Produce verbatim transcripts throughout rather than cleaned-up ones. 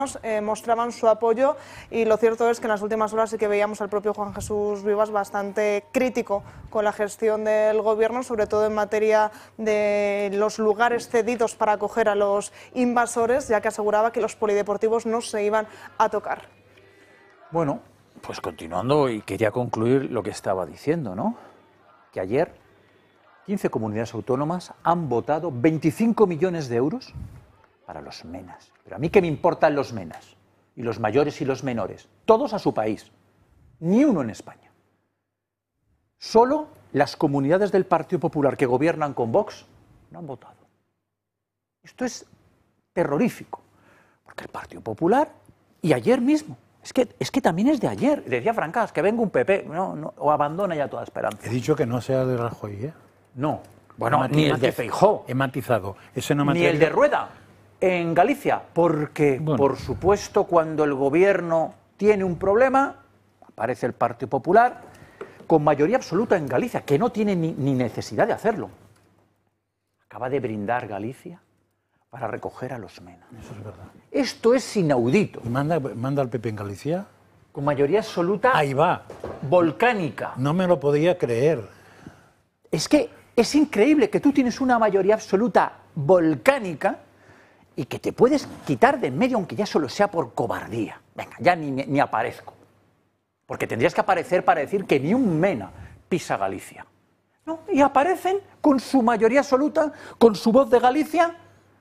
Eh, mostraban su apoyo y lo cierto es que en las últimas horas sí que veíamos al propio Juan Jesús Vivas bastante crítico con la gestión del gobierno, sobre todo en materia de los lugares cedidos para acoger a los invasores, ya que aseguraba que los polideportivos no se iban a tocar. Bueno, pues continuando, y quería concluir lo que estaba diciendo, ¿no? Que ayer quince comunidades autónomas han votado veinticinco millones de euros para los menas. Pero a mí qué me importan los menas, y los mayores y los menores, todos a su país, ni uno en España. Solo las comunidades del Partido Popular que gobiernan con Vox no han votado. Esto es terrorífico, porque el Partido Popular, y ayer mismo, es que, es que también es de ayer, decía Francas, que venga un P P, no, no, o abandona ya toda esperanza. He dicho que no sea de Rajoy, ¿eh? No, bueno, ni el de Feijóo. He matizado. Ese no ni el de Rueda. En Galicia, porque, bueno, por supuesto, cuando el gobierno tiene un problema, aparece el Partido Popular, con mayoría absoluta en Galicia, que no tiene ni, ni necesidad de hacerlo. Acaba de brindar Galicia para recoger a los menas. Eso es verdad. Esto es inaudito. ¿Y manda, manda al P P en Galicia? Con mayoría absoluta. Ahí va. Volcánica. No me lo podía creer. Es que es increíble que tú tienes una mayoría absoluta volcánica y que te puedes quitar de en medio, aunque ya solo sea por cobardía. Venga, ya ni, ni aparezco. Porque tendrías que aparecer para decir que ni un mena pisa Galicia. ¿No? Y aparecen con su mayoría absoluta, con su Voz de Galicia,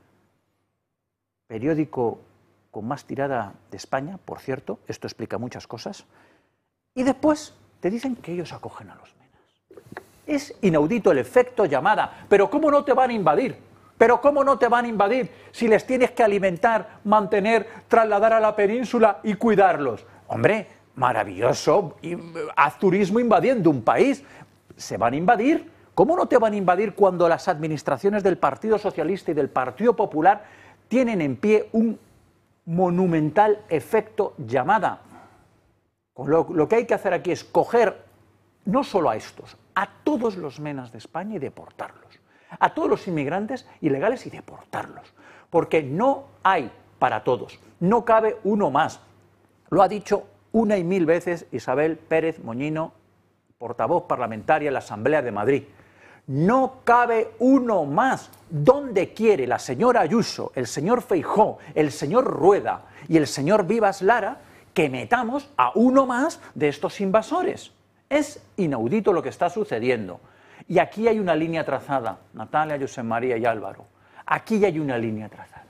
periódico con más tirada de España, por cierto, esto explica muchas cosas, y después te dicen que ellos acogen a los menas. Es inaudito el efecto llamada, pero ¿cómo no te van a invadir? Pero ¿cómo no te van a invadir si les tienes que alimentar, mantener, trasladar a la península y cuidarlos? Hombre, maravilloso, haz turismo invadiendo un país. ¿Se van a invadir? ¿Cómo no te van a invadir cuando las administraciones del Partido Socialista y del Partido Popular tienen en pie un monumental efecto llamada? Lo, lo que hay que hacer aquí es coger no solo a estos, a todos los menas de España y deportarlos. A todos los inmigrantes ilegales y deportarlos, porque no hay para todos, no cabe uno más. Lo ha dicho una y mil veces Isabel Pérez Moñino, portavoz parlamentaria en la Asamblea de Madrid. No cabe uno más. ¿Dónde quiere la señora Ayuso, el señor Feijóo, el señor Rueda y el señor Vivas Lara que metamos a uno más de estos invasores? Es inaudito lo que está sucediendo. Y aquí hay una línea trazada, Natalia, José María y Álvaro. Aquí ya hay una línea trazada.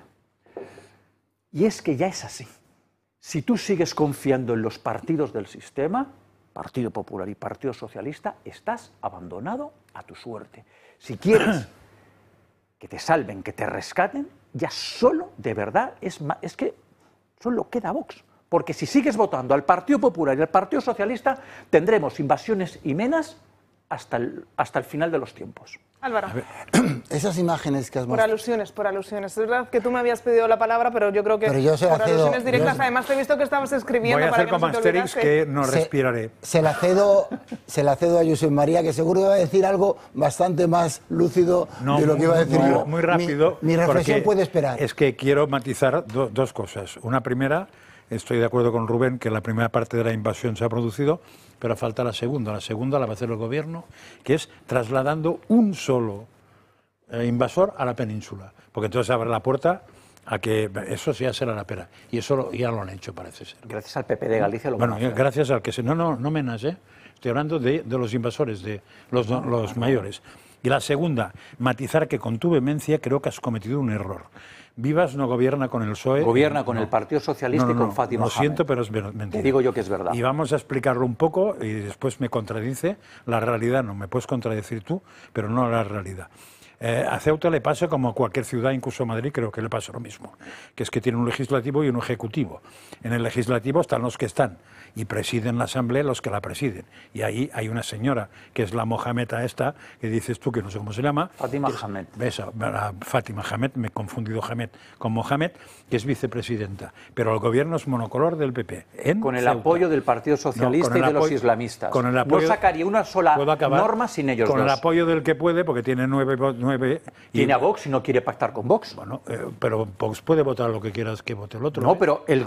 Y es que ya es así. Si tú sigues confiando en los partidos del sistema, Partido Popular y Partido Socialista, estás abandonado a tu suerte. Si quieres que te salven, que te rescaten, ya solo, de verdad, es, es que solo queda Vox. Porque si sigues votando al Partido Popular y al Partido Socialista, tendremos invasiones y menas hasta el, hasta el final de los tiempos. Álvaro. Esas imágenes que has mostrado. Por alusiones, por alusiones. Es verdad que tú me habías pedido la palabra, pero yo creo que pero yo se por la cedo, alusiones directas, yo... además te he visto que estabas escribiendo. Voy a para hacer que como no Asterix, que no se, respiraré. Se la cedo, se la cedo a José María, que seguro va a decir algo bastante más lúcido no, de lo que iba a decir no, yo. Muy rápido. Mi, mi reflexión puede esperar. Es que quiero matizar do, dos cosas. Una primera, estoy de acuerdo con Rubén, que la primera parte de la invasión se ha producido, pero falta la segunda. La segunda la va a hacer el gobierno, que es trasladando un solo eh, invasor a la península. Porque entonces abre la puerta a que eso ya será la pera. Y eso lo, ya lo han hecho, parece ser. Gracias al P P de Galicia lo Bueno, van a hacer. Gracias al que se... No, no, no menas, ¿eh? Estoy hablando de, de los invasores, de los, no, los no, mayores. Y la segunda, matizar que con tu vehemencia creo que has cometido un error. Vivas no gobierna con el P S O E. Gobierna con no. el Partido Socialista no, no, no, y con Fátima Lo siento, Hamed. pero es mentira. Te digo yo que es verdad. Y vamos a explicarlo un poco y después me contradice. La realidad no me puedes contradecir tú, pero no la realidad. Eh, a Ceuta le pasa como a cualquier ciudad, incluso a Madrid, creo que le pasa lo mismo, que es que tiene un legislativo y un ejecutivo. En el legislativo están los que están y presiden la asamblea los que la presiden. Y ahí hay una señora, que es la Mohameda esta, que dices tú, que no sé cómo se llama. Fátima Hamed. Esa, Fátima Hamed, me he confundido Hamed con Mohamed, que es vicepresidenta. Pero el gobierno es monocolor del P P. En con el Ceuta. Apoyo del Partido Socialista no, y de apoyo, los islamistas. Con el apoyo, no sacaría una sola norma sin ellos Con dos. el apoyo del que puede, porque tiene nueve... nueve y, Tiene a Vox y no quiere pactar con Vox. Bueno, eh, pero Vox puede votar lo que quieras que vote el otro. No, ¿eh? pero el